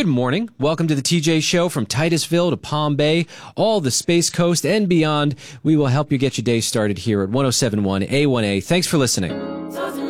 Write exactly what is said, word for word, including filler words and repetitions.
Good morning. Welcome to the T J Show from Titusville to Palm Bay, all the Space Coast and beyond. We will help you get your day started here at one oh seven point one A one A. Thanks for listening.